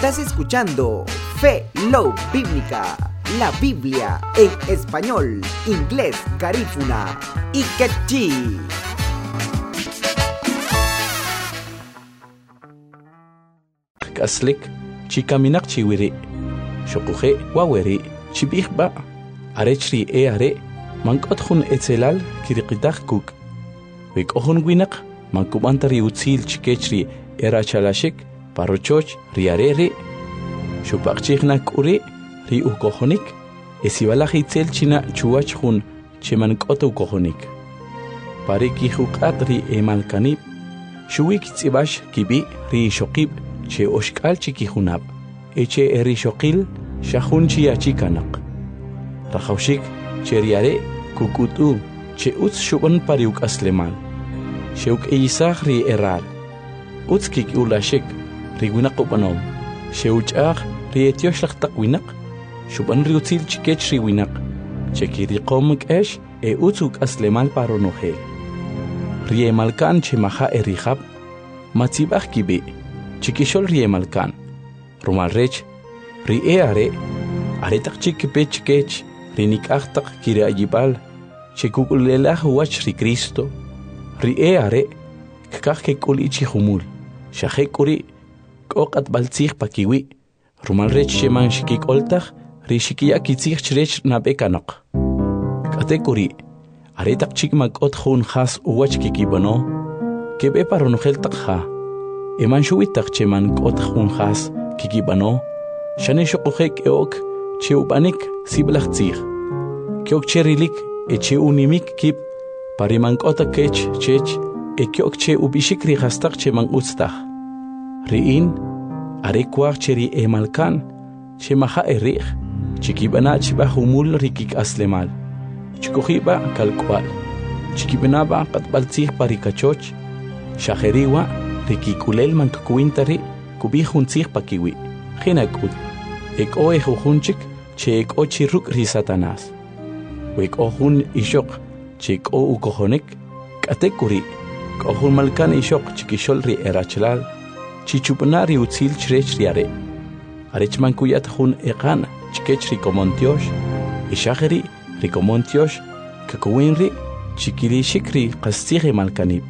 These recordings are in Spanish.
Estás escuchando Fe Love Bíblica, la Biblia en español, inglés, garífuna y quechí. Kaslik, chikaminak chiwiri, shokuhe waweri, chibihba, arechri are, mankot hun etzelal kirikitak kuk. Wik ohun winak, mankubantari utsil chikechri erachalashik, parochoch riareri, shupakchiknak uri, ri ukohonik, esibalak itzel china chuach hun chimankot ukohonik. Pariki hukat ri emalkanib, shuwik tzibash kibi ri shokib, che oshkal chikihunab, eche erishokil, shahun chiachikanak. Rajaushik, che riare, kukutu, che uts shuban pariuk aslemal. Sheuk eisach ri eral. Utskik ulashik, rigunak upanom. Sheuchach, ri etioshak takwinak, shuban riutzil chikech riwinak. Chekirikomik esh, utsuk aslemal paronohel. Rie malkan che maha erihab, matzibach kibi. Chikishol riemalkan, rumalrech, rieare, aretak chikipech kech, rinikachtak kire ayibal, chikukulelah wach ri Cristo, rieare, kakakekulichi humul, shahekuri, kokat baltzich pakiwi, rumalrech sheman shikikoltach, rishikiyakitzich chrech nabekanok. Katekuri, aretak chikmakot hun has uwach kikibano, kebe paronoheltak ha. Eman shuwitak cheman kot khunkhas kikibano shane shoqek eok cheubanik siblachtzig keok cherilik eche unimik kip pariman kota kech chech ekyok che ubishikri hastak cheman utstach riin arekwar cheri emalkan chemaha erich chikibana chiba humul rikik aslemal chikohiba kalkwal chikibenaba qatbaltzig parikachoch shaheriwa Rikikulel mankakuintari kubihuntzig pakiwi. Hinakut. Ek oe jujunchik che ek ochiruk ri Satanás. Wek ohun ishok che ek o ukohonek katekuri. Kohun malkan ishok chikishol ri erachlal. Chichupanari utzil chrech riare. Arechman kuyat hun ekan chikech rikomontiosh. Ishageri rikomontiosh kakuinri chikirishikri kastige malkanib.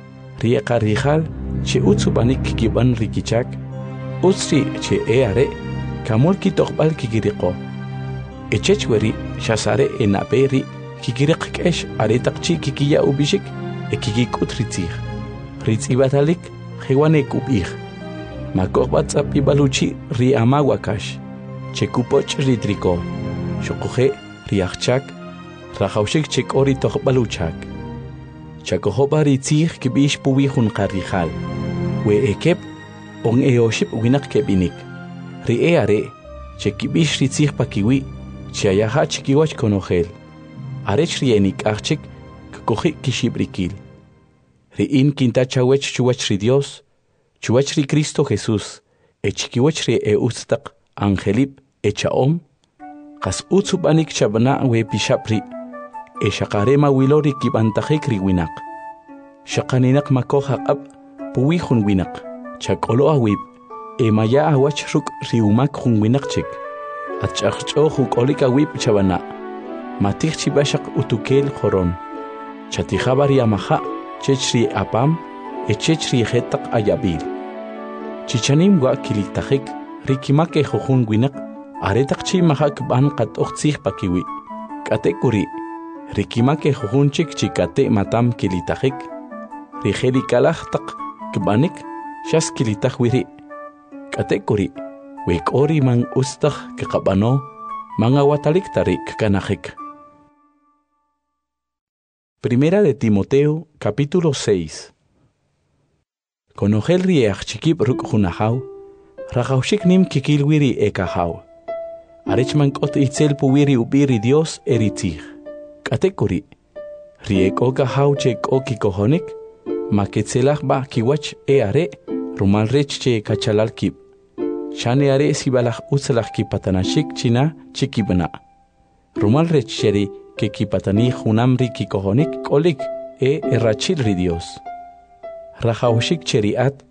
Rieka rijal che utsubanik kiban rikichak, utsri che eare, kamul kitokbal kikiriko. Echechweri, shasare enaperi, kikirikesh aretakchi kikiya ubishik, ekikikut ritzig. Ritzibatalik, hewane kubig. Makokbatzap ibaluchi ri amawakash, che kupoch ritriko. Shokuhe, riachchak, rajaushik chekori tokbaluchak. Chakohoba ritzig kibish puwihun karijal. We ekep on eoship winak kebinik. Rieare, chekibish ritzig pakiwi, chiayaha chikiwach konogel. Arech rienik archik, kakohi kishibrikil. Rien kintachawech chuwach ri Dios, chuwach ri Cristo Jesús, chikiwach ri ustak angelip echaom, kas utsubanik chabana we pishapri. Shakarema wilori kibantajek riwinak. Shakaninak makoha ab puwihun winak. Chakolo awib. Maya awach ruk riumak hun winak chik. Achachcho huk awib chabana. Matich chibashak utukel horon. Chatihabari amaha. Chechri apam. Echechri hetak ayabil. Chichanim wa kilitajek. Rikimake hohun winak. Aretak chi mahak ban kat ochtzig pakiwi. Katekuri. Rikimake jujunchik chikate matam kilitajik. Rijeri kalachtak kbanik shas kilitaj wiri. Katekuri. Wekori man ustak kekabano. Mangawatalik tarik kanajik. Primera de Timoteo, capítulo 6. Konogel riech chikip ruk junahau. Rajaushik nim kikil wiri ekahau. Arechman kot itzel puwiri ubiri Dios eritzig. Katekuri, rieko kahau chek o kikohonik, maketzelach ba kiwach eare, rumalrech che kachalal kip. Shane are sibalach utzelach kipatanashik china chikibana. Rumalrech cheri ke kipatani junamri kikohonik kolik errachil ri Dios. Rajaushik cheriat